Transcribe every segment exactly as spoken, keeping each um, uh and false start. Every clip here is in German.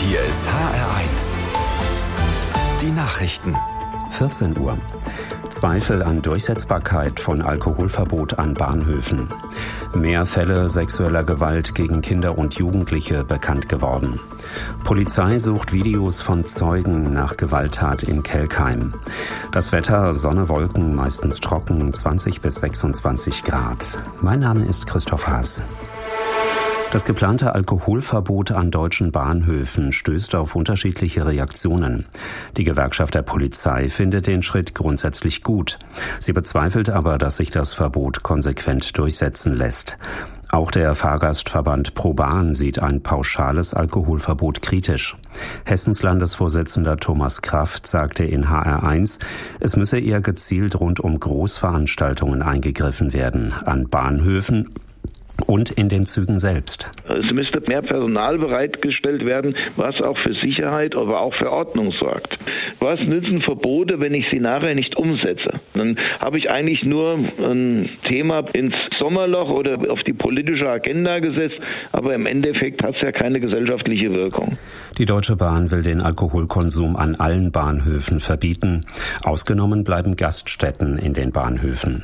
Hier ist H R eins. Die Nachrichten. vierzehn Uhr. Zweifel an Durchsetzbarkeit von Alkoholverbot an Bahnhöfen. Mehr Fälle sexueller Gewalt gegen Kinder und Jugendliche bekannt geworden. Polizei sucht Videos von Zeugen nach Gewalttat in Kelkheim. Das Wetter, Sonne, Wolken, meistens trocken, zwanzig bis sechsundzwanzig Grad. Mein Name ist Christoph Haas. Das geplante Alkoholverbot an deutschen Bahnhöfen stößt auf unterschiedliche Reaktionen. Die Gewerkschaft der Polizei findet den Schritt grundsätzlich gut. Sie bezweifelt aber, dass sich das Verbot konsequent durchsetzen lässt. Auch der Fahrgastverband ProBahn sieht ein pauschales Alkoholverbot kritisch. Hessens Landesvorsitzender Thomas Kraft sagte in H R eins, es müsse eher gezielt rund um Großveranstaltungen eingegriffen werden, an Bahnhöfen und in den Zügen selbst. Es müsste mehr Personal bereitgestellt werden, was auch für Sicherheit, aber auch für Ordnung sorgt. Was nützen Verbote, wenn ich sie nachher nicht umsetze? Dann habe ich eigentlich nur ein Thema ins Sommerloch oder auf die politische Agenda gesetzt, aber im Endeffekt hat es ja keine gesellschaftliche Wirkung. Die Deutsche Bahn will den Alkoholkonsum an allen Bahnhöfen verbieten. Ausgenommen bleiben Gaststätten in den Bahnhöfen.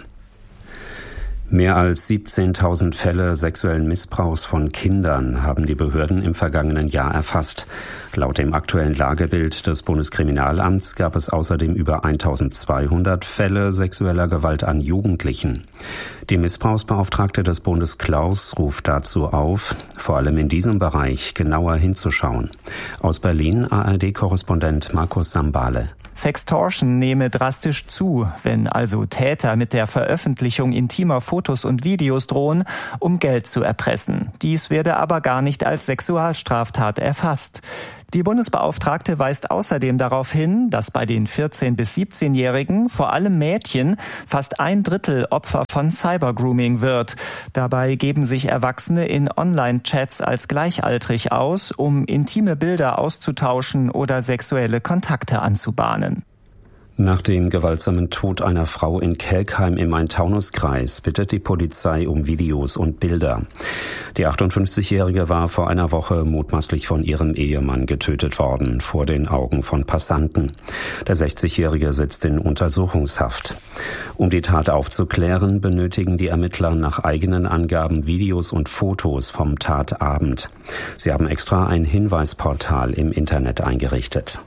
Mehr als siebzehntausend Fälle sexuellen Missbrauchs von Kindern haben die Behörden im vergangenen Jahr erfasst. Laut dem aktuellen Lagebild des Bundeskriminalamts gab es außerdem über eintausendzweihundert Fälle sexueller Gewalt an Jugendlichen. Die Missbrauchsbeauftragte des Bundes Klaus ruft dazu auf, vor allem in diesem Bereich genauer hinzuschauen. Aus Berlin A R D-Korrespondent Markus Sambale. Sextortion nehme drastisch zu, wenn also Täter mit der Veröffentlichung intimer Fotos und Videos drohen, um Geld zu erpressen. Dies werde aber gar nicht als Sexualstraftat erfasst. Die Bundesbeauftragte weist außerdem darauf hin, dass bei den vierzehn- bis siebzehnjährigen, vor allem Mädchen, fast ein Drittel Opfer von Cybergrooming wird. Dabei geben sich Erwachsene in Online-Chats als gleichaltrig aus, um intime Bilder auszutauschen oder sexuelle Kontakte anzubahnen. Nach dem gewaltsamen Tod einer Frau in Kelkheim im Main-Taunus-Kreis bittet die Polizei um Videos und Bilder. Die achtundfünfzigjährige war vor einer Woche mutmaßlich von ihrem Ehemann getötet worden, vor den Augen von Passanten. Der sechzigjährige sitzt in Untersuchungshaft. Um die Tat aufzuklären, benötigen die Ermittler nach eigenen Angaben Videos und Fotos vom Tatabend. Sie haben extra ein Hinweisportal im Internet eingerichtet.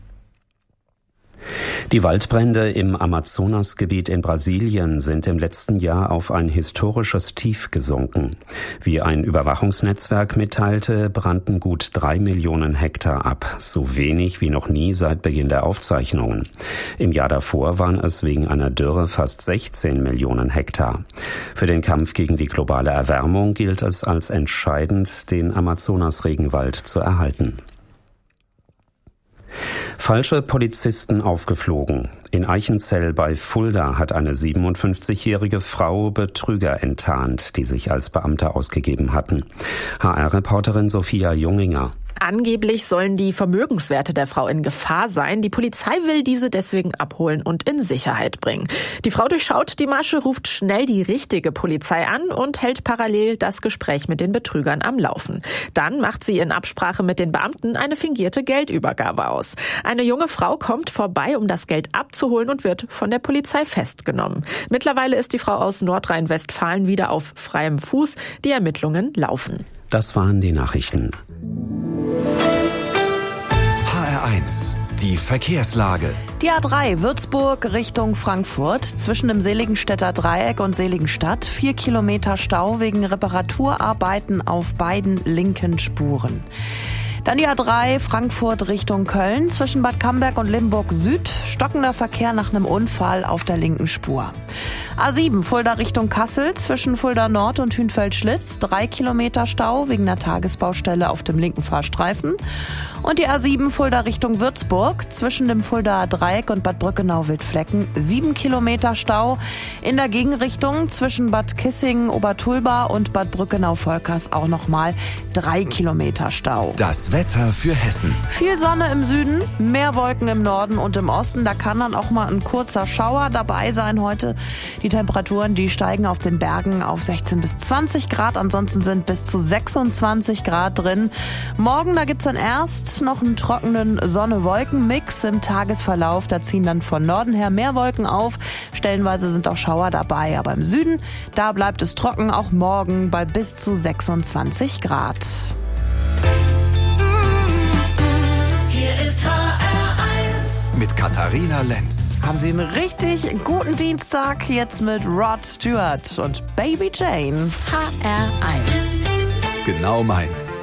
Die Waldbrände im Amazonasgebiet in Brasilien sind im letzten Jahr auf ein historisches Tief gesunken. Wie ein Überwachungsnetzwerk mitteilte, brannten gut drei Millionen Hektar ab, so wenig wie noch nie seit Beginn der Aufzeichnungen. Im Jahr davor waren es wegen einer Dürre fast sechzehn Millionen Hektar. Für den Kampf gegen die globale Erwärmung gilt es als entscheidend, den Amazonas-Regenwald zu erhalten. Falsche Polizisten aufgeflogen. In Eichenzell bei Fulda hat eine siebenundfünfzigjährige Frau Betrüger enttarnt, die sich als Beamte ausgegeben hatten. H R-Reporterin Sophia Junginger. Angeblich sollen die Vermögenswerte der Frau in Gefahr sein. Die Polizei will diese deswegen abholen und in Sicherheit bringen. Die Frau durchschaut die Masche, ruft schnell die richtige Polizei an und hält parallel das Gespräch mit den Betrügern am Laufen. Dann macht sie in Absprache mit den Beamten eine fingierte Geldübergabe aus. Eine junge Frau kommt vorbei, um das Geld abzuholen und wird von der Polizei festgenommen. Mittlerweile ist die Frau aus Nordrhein-Westfalen wieder auf freiem Fuß. Die Ermittlungen laufen. Das waren die Nachrichten. H R eins. Die Verkehrslage. Die A drei Würzburg Richtung Frankfurt zwischen dem Seligenstädter Dreieck und Seligenstadt. Vier Kilometer Stau wegen Reparaturarbeiten auf beiden linken Spuren. Dann die A drei Frankfurt Richtung Köln zwischen Bad Camberg und Limburg Süd. Stockender Verkehr nach einem Unfall auf der linken Spur. A sieben Fulda Richtung Kassel zwischen Fulda Nord und Hünfeld-Schlitz. Drei Kilometer Stau wegen einer Tagesbaustelle auf dem linken Fahrstreifen. Und die A sieben Fulda Richtung Würzburg zwischen dem Fuldaer Dreieck und Bad Brückenau-Wildflecken. Sieben Kilometer Stau in der Gegenrichtung zwischen Bad Kissingen, Obertulba und Bad Brückenau-Volkers auch nochmal drei Kilometer Stau. Das Das Wetter für Hessen. Viel Sonne im Süden, mehr Wolken im Norden und im Osten. Da kann dann auch mal ein kurzer Schauer dabei sein heute. Die Temperaturen, die steigen auf den Bergen auf sechzehn bis zwanzig Grad. Ansonsten sind bis zu sechsundzwanzig Grad drin. Morgen, da gibt's dann erst noch einen trockenen Sonne-Wolken-Mix im Tagesverlauf. Da ziehen dann von Norden her mehr Wolken auf. Stellenweise sind auch Schauer dabei. Aber im Süden, da bleibt es trocken, auch morgen bei bis zu sechsundzwanzig Grad. Hier ist H R eins mit Katharina Lenz. Haben Sie einen richtig guten Dienstag jetzt mit Rod Stewart und Baby Jane. H R eins. Genau meins.